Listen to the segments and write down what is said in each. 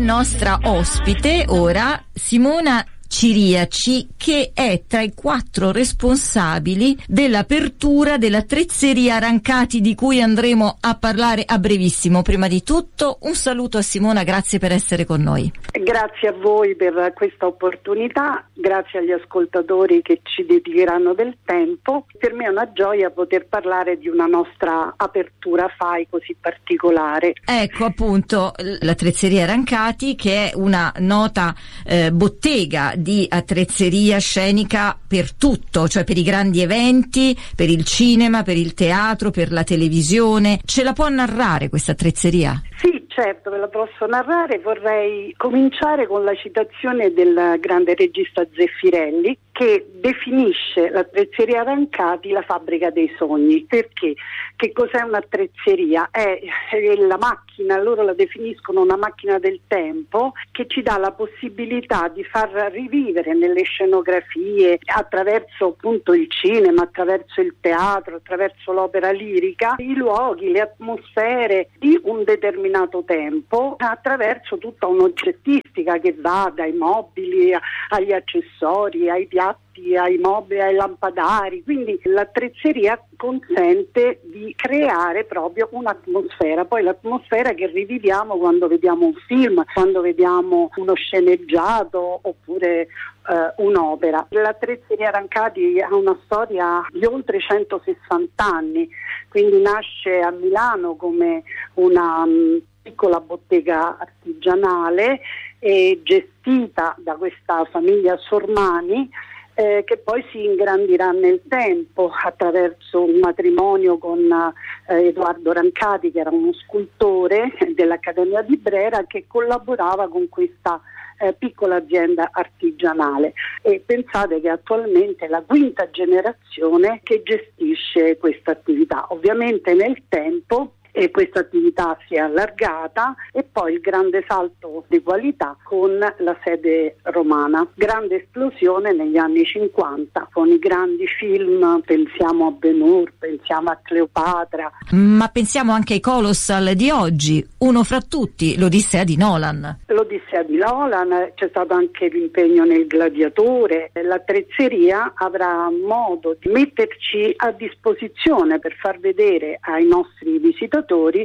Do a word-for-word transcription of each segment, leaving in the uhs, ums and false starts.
nostra ospite ora Simona Ciriaci, che è tra i quattro responsabili dell'apertura della Trecceria Rancati, di cui andremo a parlare a brevissimo. Prima di tutto un saluto a Simona, grazie per essere con noi. Grazie a voi per questa opportunità, grazie agli ascoltatori che ci dedicheranno del tempo. Per me è una gioia poter parlare di una nostra apertura F A I così particolare. Ecco appunto la Trecceria Rancati, che è una nota eh, bottega di attrezzeria scenica per tutto, cioè per i grandi eventi, per il cinema, per il teatro, per la televisione. Ce la può narrare questa attrezzeria? Sì, certo, ve la posso narrare. Vorrei cominciare con la citazione del grande regista Zeffirelli, che definisce l'attrezzeria Rancati la fabbrica dei sogni. Perché? Che cos'è un'attrezzeria? È, è la macchina, loro la definiscono una macchina del tempo, che ci dà la possibilità di far rivivere nelle scenografie, attraverso appunto il cinema, attraverso il teatro, attraverso l'opera lirica, i luoghi, le atmosfere di un determinato tempo, attraverso tutta un'oggettistica che va dai mobili agli accessori, ai piatti, ai mobili, ai lampadari. Quindi l'attrezzeria consente di creare proprio un'atmosfera, poi l'atmosfera che riviviamo quando vediamo un film, quando vediamo uno sceneggiato oppure eh, un'opera. L'attrezzeria Rancati ha una storia di oltre centosessanta anni, quindi nasce a Milano come una um, piccola bottega artigianale e gestita da questa famiglia Sormani, Eh, che poi si ingrandirà nel tempo attraverso un matrimonio con eh, Edoardo Rancati, che era uno scultore dell'Accademia di Brera, che collaborava con questa eh, piccola azienda artigianale. E pensate che attualmente è la quinta generazione che gestisce questa attività. Ovviamente nel tempo e questa attività si è allargata, e poi il grande salto di qualità con la sede romana. Grande esplosione negli anni cinquanta con i grandi film, pensiamo a Ben-Hur, pensiamo a Cleopatra. Ma pensiamo anche ai colossal di oggi, uno fra tutti, l'Odissea di Nolan. L'Odissea di Nolan, c'è stato anche l'impegno nel Gladiatore. L'attrezzeria avrà modo di metterci a disposizione per far vedere ai nostri visitatori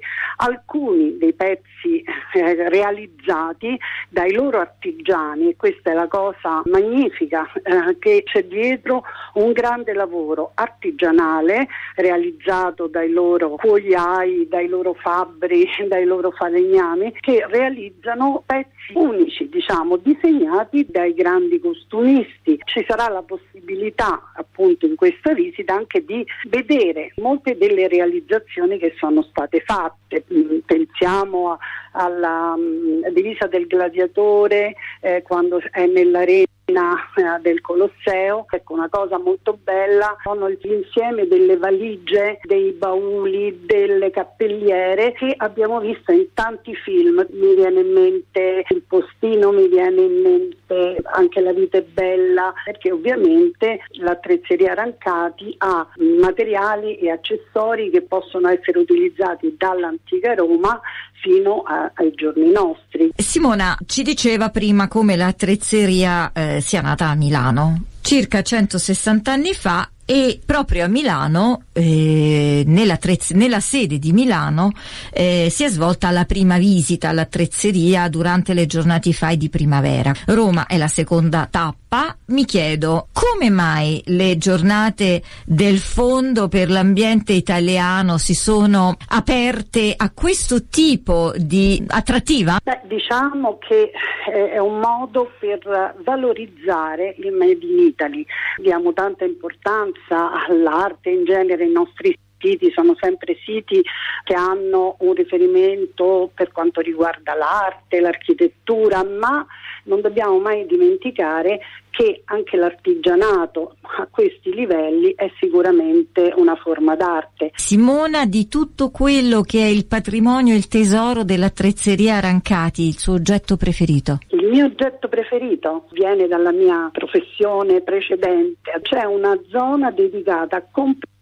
alcuni dei pezzi eh, realizzati dai loro artigiani, e questa è la cosa magnifica, eh, che c'è dietro un grande lavoro artigianale realizzato dai loro cuoiai, dai loro fabbri, dai loro falegnami, che realizzano pezzi unici, diciamo, disegnati dai grandi costumisti. Ci sarà la possibilità appunto in questa visita anche di vedere molte delle realizzazioni che sono state fatte. Pensiamo a, alla um, divisa del gladiatore eh, quando è nell'arena eh, del Colosseo. Ecco, una cosa molto bella sono l'insieme delle valigie, dei bauli, delle cappelliere che abbiamo visto in tanti film. Mi viene in mente Il Postino, mi viene in mente anche La vita è bella, perché ovviamente l'attrezzeria Rancati ha materiali e accessori che possono essere utilizzati dall'antica Roma fino a, ai giorni nostri. Simona ci diceva prima come l'attrezzeria eh, sia nata a Milano circa centosessanta anni fa, e proprio a Milano, eh, nella, trez- nella sede di Milano, eh, si è svolta la prima visita all'attrezzeria durante le giornate F A I di primavera. Roma è la seconda tappa. Mi chiedo come mai le giornate del Fondo per l'Ambiente Italiano si sono aperte a questo tipo di attrattiva? Beh, diciamo che è un modo per valorizzare il Made in Italy. Diamo tanta importanza all'arte in genere. I nostri siti sono sempre siti che hanno un riferimento per quanto riguarda l'arte, l'architettura, ma non dobbiamo mai dimenticare che anche l'artigianato a questi livelli è sicuramente una forma d'arte. Simona, di tutto quello che è il patrimonio e il tesoro dell'attrezzeria Rancati, il suo oggetto preferito? Il mio oggetto preferito viene dalla mia professione precedente. C'è una zona dedicata completamente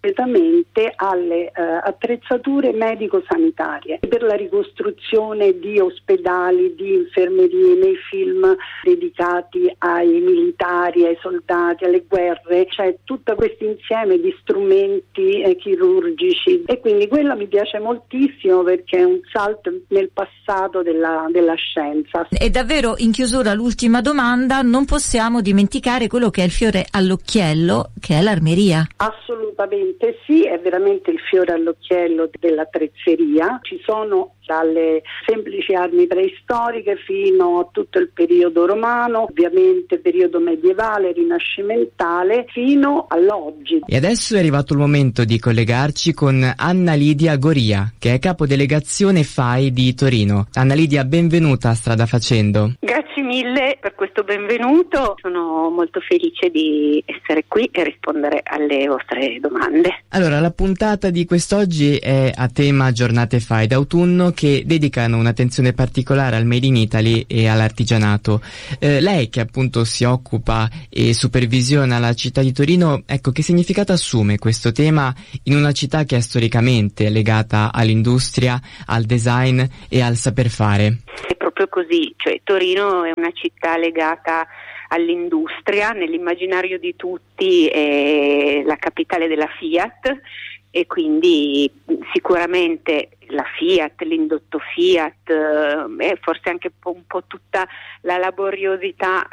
completamente alle eh, attrezzature medico-sanitarie per la ricostruzione di ospedali, di infermerie nei film dedicati ai militari, ai soldati, alle guerre. C'è tutto questo insieme di strumenti eh, chirurgici, e quindi quello mi piace moltissimo perché è un salto nel passato della, della scienza. E davvero, in chiusura, l'ultima domanda: non possiamo dimenticare quello che è il fiore all'occhiello, che è l'armeria. Assolutamente sì, è veramente il fiore all'occhiello dell'attrezzeria. Ci sono dalle semplici armi preistoriche fino a tutto il periodo romano, ovviamente periodo medievale, rinascimentale, fino all'oggi. E adesso è arrivato il momento di collegarci con Anna Lidia Goria, che è capodelegazione F A I di Torino. Anna Lidia, benvenuta a Strada Facendo. Grazie mille per questo benvenuto, sono molto felice di essere qui e rispondere alle vostre domande. Allora, la puntata di quest'oggi è a tema giornate F A I d'autunno, che dedicano un'attenzione particolare al Made in Italy e all'artigianato. Eh, lei che appunto si occupa e supervisiona la città di Torino, ecco, che significato assume questo tema in una città che è storicamente legata all'industria, al design e al saper fare? È proprio così, cioè Torino è una città legata all'industria, nell'immaginario di tutti è la capitale della Fiat, e quindi sicuramente la Fiat, l'indotto Fiat, eh, forse anche un po' tutta la laboriosità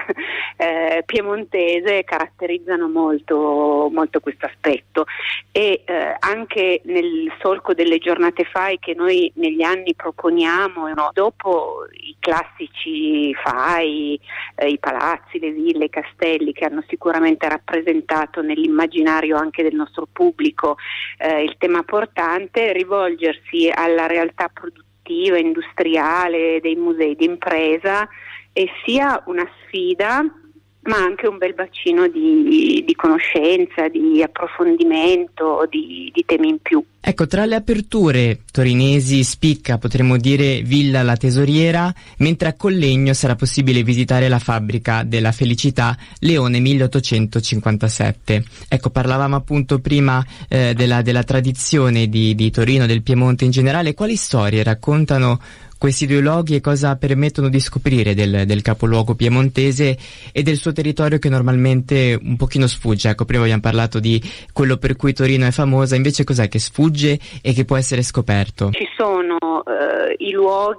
eh, piemontese caratterizzano molto, molto questo aspetto, e eh, anche nel solco delle giornate F A I che noi negli anni proponiamo, no? Dopo i classici F A I, eh, i palazzi, le ville, i castelli, che hanno sicuramente rappresentato nell'immaginario anche del nostro pubblico eh, il tema portante, rivolgersi alla realtà produttiva, industriale, dei musei d'impresa è sia una sfida ma anche un bel bacino di, di conoscenza, di approfondimento, di, di temi in più. Ecco, tra le aperture torinesi spicca, potremmo dire, Villa La Tesoriera, mentre a Collegno sarà possibile visitare la fabbrica della felicità Leone milleottocentocinquantasette. Ecco, parlavamo appunto prima eh, della, della tradizione di, di Torino, del Piemonte in generale. Quali storie raccontano questi due luoghi e cosa permettono di scoprire del, del capoluogo piemontese e del suo territorio che normalmente un pochino sfugge? Ecco, prima abbiamo parlato di quello per cui Torino è famosa, invece cos'è che sfugge e che può essere scoperto? Ci sono eh, i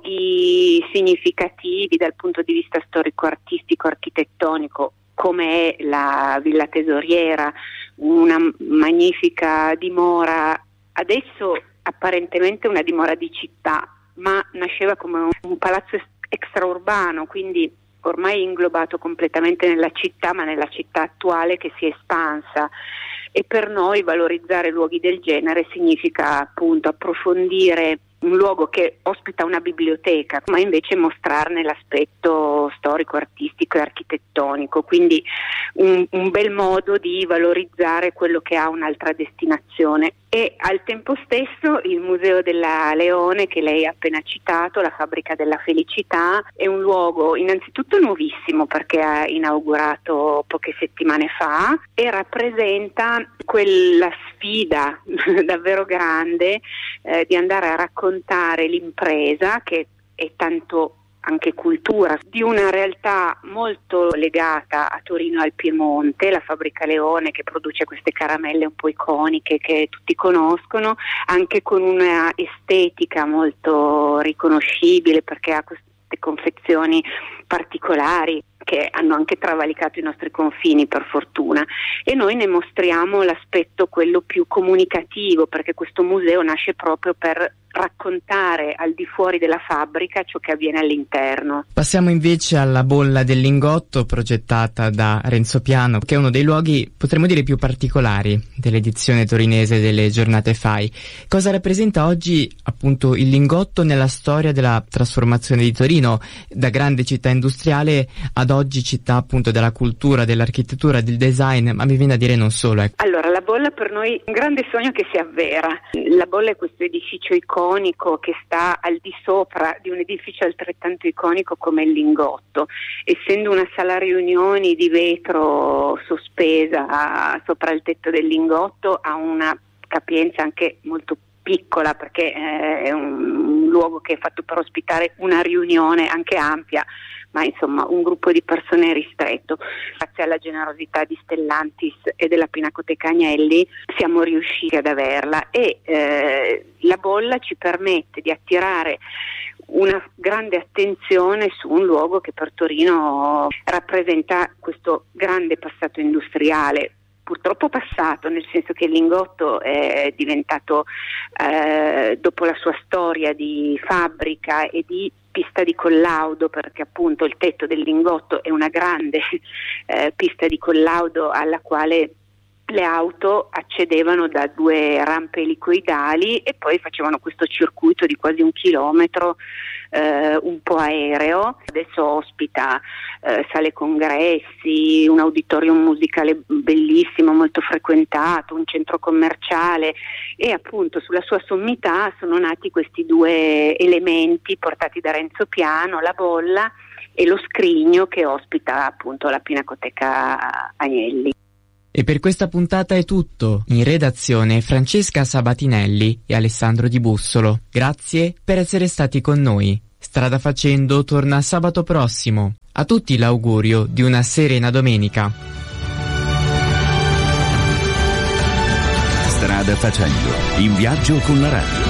luoghi significativi dal punto di vista storico-artistico, architettonico, come è la Villa Tesoriera, una magnifica dimora, adesso apparentemente una dimora di città, ma nasceva come un, un palazzo extraurbano, quindi ormai inglobato completamente nella città, ma nella città attuale che si è espansa. E per noi valorizzare luoghi del genere significa appunto approfondire un luogo che ospita una biblioteca, ma invece mostrarne l'aspetto storico, artistico e architettonico, quindi un, un bel modo di valorizzare quello che ha un'altra destinazione. E al tempo stesso il Museo della Leone, che lei ha appena citato, la Fabbrica della Felicità, è un luogo innanzitutto nuovissimo perché ha inaugurato poche settimane fa e rappresenta quella sfida davvero grande eh, di andare a raccontare l'impresa, che è tanto anche cultura, di una realtà molto legata a Torino e al Piemonte, la Fabbrica Leone, che produce queste caramelle un po' iconiche che tutti conoscono, anche con una estetica molto riconoscibile perché ha queste confezioni particolari che hanno anche travalicato i nostri confini, per fortuna, e noi ne mostriamo l'aspetto quello più comunicativo, perché questo museo nasce proprio per raccontare al di fuori della fabbrica ciò che avviene all'interno. Passiamo invece alla Bolla del Lingotto, progettata da Renzo Piano, che è uno dei luoghi, potremmo dire, più particolari dell'edizione torinese delle giornate F A I. Cosa rappresenta oggi appunto il Lingotto nella storia della trasformazione di Torino, da grande città industriale ad oggi città appunto della cultura, dell'architettura, del design, ma mi viene a dire non solo. Ecco. Allora, la Bolla per noi è un grande sogno che si avvera. La Bolla è questo edificio iconico che sta al di sopra di un edificio altrettanto iconico come il Lingotto, essendo una sala riunioni di vetro sospesa sopra il tetto del Lingotto, ha una capienza anche molto piccola, perché è un, un luogo che è fatto per ospitare una riunione anche ampia, ma insomma un gruppo di persone ristretto. Grazie alla generosità di Stellantis e della Pinacoteca Agnelli siamo riusciti ad averla, e eh, la Bolla ci permette di attirare una grande attenzione su un luogo che per Torino rappresenta questo grande passato industriale, purtroppo passato, nel senso che il Lingotto è diventato, eh, dopo la sua storia di fabbrica e di pista di collaudo, perché appunto il tetto del Lingotto è una grande eh, pista di collaudo alla quale le auto accedevano da due rampe elicoidali e poi facevano questo circuito di quasi un chilometro, eh, un po' aereo. Adesso ospita eh, sale congressi, un auditorium musicale bellissimo, molto frequentato, un centro commerciale, e appunto sulla sua sommità sono nati questi due elementi portati da Renzo Piano, la Bolla e lo Scrigno, che ospita appunto la Pinacoteca Agnelli. E per questa puntata è tutto. In redazione Francesca Sabatinelli e Alessandro Di Bussolo. Grazie per essere stati con noi. Strada Facendo torna sabato prossimo. A tutti l'augurio di una serena domenica. Strada Facendo, in viaggio con la radio.